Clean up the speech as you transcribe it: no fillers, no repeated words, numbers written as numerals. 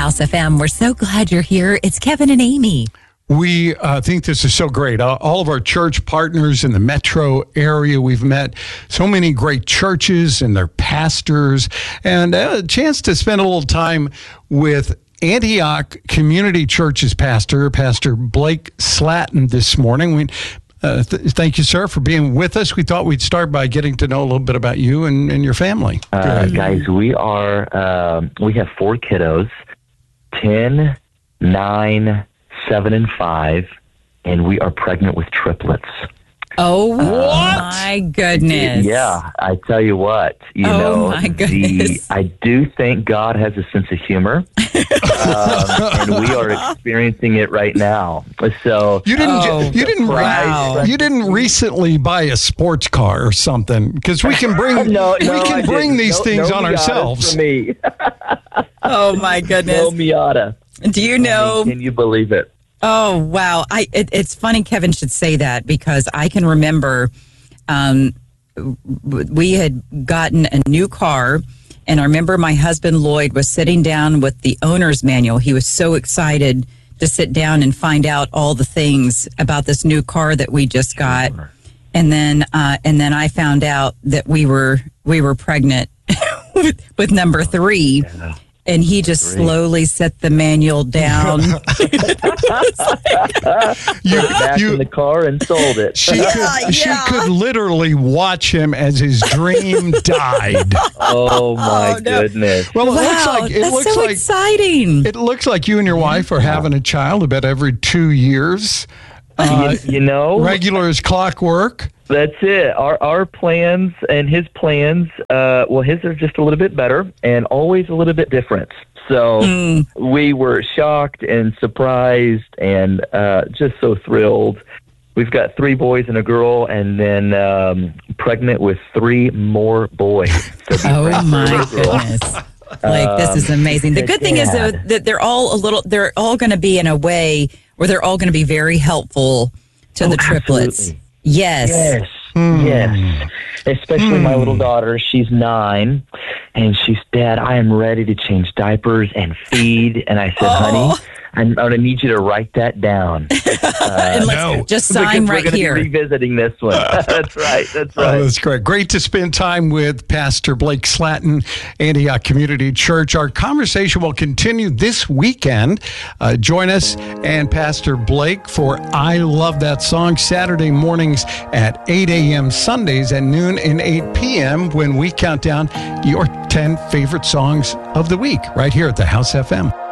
House FM. We're so glad you're here. It's Kevin and Amy. We think this is so great. All of our church partners in the metro area, we've met so many great churches and their pastors, and a chance to spend a little time with Antioch Community Church's pastor, Pastor Blake Slatton, this morning. Thank you, sir, for being with us. We thought we'd start by getting to know a little bit about you and your family. Guys, we have 4 kiddos, 10, 9, 7, and 5, and we are pregnant with triplets. Oh, what? My goodness. Yeah, I tell you what, my goodness. I do think God has a sense of humor, and we are experiencing it right now. So you didn't recently buy a sports car or something, because we can bring these things on ourselves. For me. Oh my goodness. No Miata. Do you know? Can you believe it? Oh, wow. It's funny Kevin should say that, because I can remember we had gotten a new car, and I remember my husband Lloyd was sitting down with the owner's manual. He was so excited to sit down and find out all the things about this new car that we just got. And then I found out that we were pregnant with number 3. Yeah. And he just slowly set the manual down. Back in the car and sold it. She could literally watch him as his dream died. Oh my goodness! Well, it looks like exciting. It looks like you and your wife are having a child about every 2 years. Regular as clockwork. That's it. Our plans and his plans, his are just a little bit better and always a little bit different. So we were shocked and surprised and just so thrilled. We've got 3 boys and a girl, and then pregnant with 3 more boys. So oh my goodness. Like, this is amazing. The good thing is, though, that they're all going to be in a way where they're all going to be very helpful to the triplets. Absolutely. Yes. Yes. Especially my little daughter. She's 9, and she's, Dad, I am ready to change diapers and feed. And I said, honey, I'm going to need you to write that down. And let's just sign right here. We're going to be revisiting this one. That's right. That's right. Oh, that's great. Great to spend time with Pastor Blake Slatton, Antioch Community Church. Our conversation will continue this weekend. Join us and Pastor Blake for I Love That Song, Saturday mornings at 8 a.m., Sundays at noon and 8 p.m. when we count down your 10 favorite songs of the week right here at the House FM.